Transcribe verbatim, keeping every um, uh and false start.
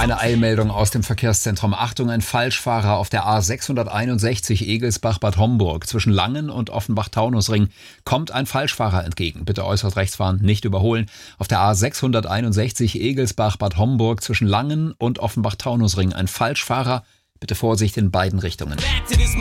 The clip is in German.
Eine Eilmeldung aus dem Verkehrszentrum. Achtung, ein Falschfahrer auf der A sechshunderteinundsechzig Egelsbach-Bad Homburg. Zwischen Langen und Offenbach-Taunusring kommt ein Falschfahrer entgegen. Bitte äußerst rechts fahren, nicht überholen. Auf der A sechshunderteinundsechzig Egelsbach-Bad Homburg zwischen Langen und Offenbach-Taunusring ein Falschfahrer. Bitte Vorsicht in beiden Richtungen.